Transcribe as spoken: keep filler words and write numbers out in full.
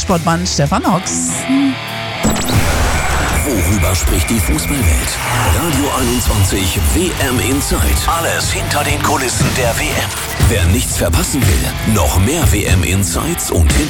Radsportmann Stefan Hocks. Worüber spricht die Fußballwelt? Radio einundzwanzig W M Inside. Alles hinter den Kulissen der W M. Wer nichts verpassen will, noch mehr W M Insights und